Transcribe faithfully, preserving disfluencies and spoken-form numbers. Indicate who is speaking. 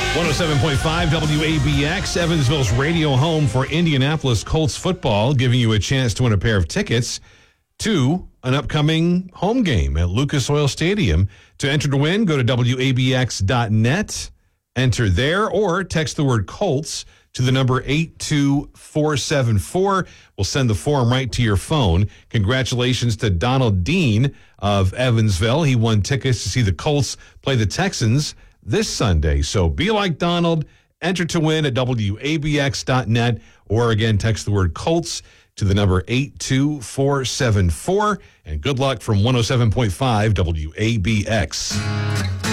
Speaker 1: one oh seven point five W A B X, Evansville's radio home for Indianapolis Colts football, giving you a chance to win a pair of tickets to an upcoming home game at Lucas Oil Stadium. To enter to win, go to W A B X dot net, enter there, or text the word Colts to the number eight two four seven four. We'll send the form right to your phone. Congratulations to Donald Dean of Evansville. He won tickets to see the Colts play the Texans this Sunday. So be like Donald, enter to win at W A B X dot net, or again, text the word Colts to the number eight two four seven four. And good luck from one oh seven point five W A B X.